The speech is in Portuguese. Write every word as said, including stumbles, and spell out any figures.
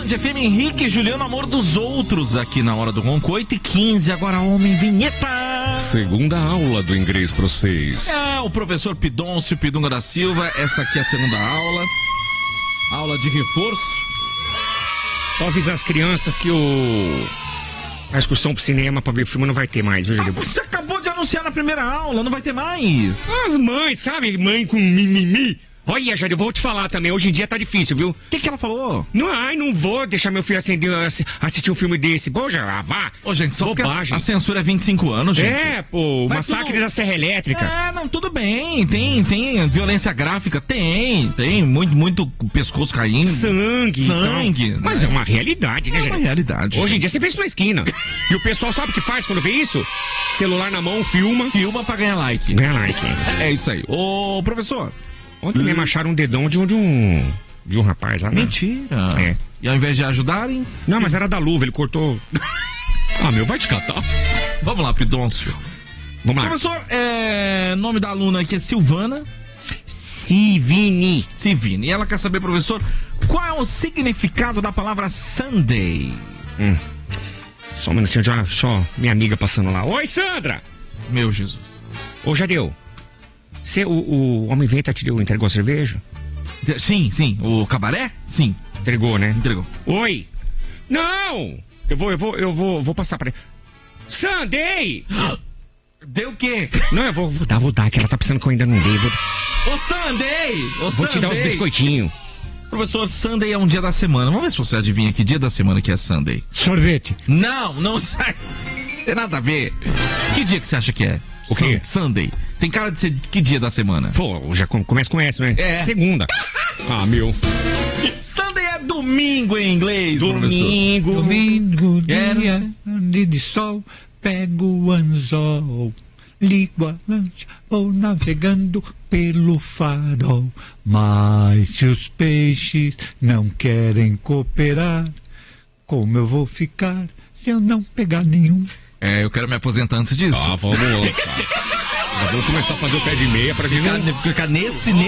Band F M, Henrique e Juliano, amor dos outros, aqui na Hora do Ronco, oito e quinze, agora homem, vinheta! Segunda aula do inglês para vocês. É, o professor Pidoncio Pidunga da Silva, essa aqui é a segunda aula, aula de reforço. Só avisar as crianças que o... a excursão pro cinema pra ver filme não vai ter mais, viu, Ah, você acabou de anunciar na primeira aula, não vai ter mais. As mães, sabe? Mãe com mimimi. Olha, Jair, eu vou te falar também, hoje em dia tá difícil, viu? O que que ela falou? Não, ai, não vou deixar meu filho acender, assistir um filme desse. Pô, já, vá. Ô, gente, só porque a, Bobagem. a censura é vinte e cinco anos, gente. É, pô, Mas massacre tudo- da Serra Elétrica. É, não, tudo bem, tem, tem violência gráfica, tem, tem, muito, muito pescoço caindo. Sangue. Sangue, então. Mas né? é uma realidade, né, É gente? uma realidade. Hoje em dia você vê isso na esquina. E o pessoal sabe o que faz quando vê isso? Celular na mão, filma. Filma pra ganhar like. Ganha like. É isso aí. Ô, professor. Ontem mesmo acharam um dedão de um, de um, de um rapaz lá. Né? Mentira. É. E ao invés de ajudarem... Não, mas era da luva, ele cortou. Ah, meu, vai te catar. Vamos lá, Pidoncio. Vamos lá. Professor, é... nome da aluna aqui é Silvana Sivini. Sivini. E ela quer saber, professor, qual é o significado da palavra Sunday? Hum. Só um minutinho, já, só minha amiga passando lá. Oi, Sandra! Meu Jesus. Ô, Jadeu, você, o, o homem venta te deu, entregou a cerveja? Sim, sim. O cabaré? Sim. Entregou, né? Entregou. Oi! Não! Eu vou, eu vou, eu vou, vou passar pra ele. Sunday! Deu o quê? Não, eu vou, vou dar, vou dar, que ela tá pensando que eu ainda não dei. Vou, Ô, Sunday! Ô, vou te dar uns biscoitinhos. Professor, Sunday é um dia da semana. Vamos ver se você adivinha que dia da semana que é Sunday. Sorvete. Não, não sai. Tem nada a ver. Que dia que você acha que é? O quê? Sun- Sunday. Tem cara de ser que dia da semana? Pô, já com- começa com essa, né? É. Segunda. Ah, meu. Sunday é domingo em inglês, professor. Domingo. Domingo, É, dia não dia de sol, pego o anzol, ligo a lancha, vou navegando pelo farol. Mas se os peixes não querem cooperar, como eu vou ficar se eu não pegar nenhum? É, eu quero me aposentar antes disso. Ah, vamos, cara. Já vou começar a fazer o pé de meia pra gente não... Ficar, ficar nesse,